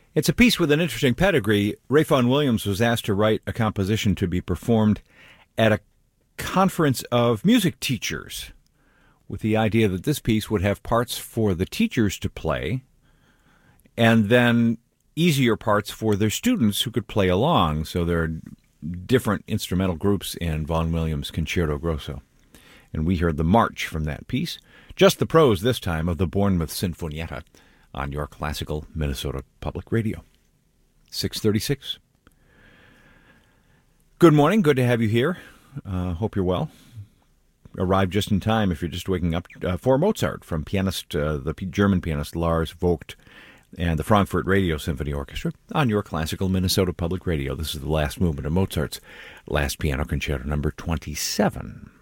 It's a piece with an interesting pedigree. Ray Vaughan Williams was asked to write a composition to be performed at a conference of music teachers, with the idea that this piece would have parts for the teachers to play and then easier parts for their students who could play along. So there are different instrumental groups in Vaughan Williams' Concerto Grosso. And we heard the march from that piece, just the prose this time of the Bournemouth Sinfonietta, on your classical Minnesota Public Radio. 6:36. Good morning. Good to have you here. Hope you're well. Arrived just in time if you're just waking up for Mozart from the German pianist Lars Vogt and the Frankfurt Radio Symphony Orchestra on your classical Minnesota Public Radio. This is the last movement of Mozart's Last Piano Concerto, number 27.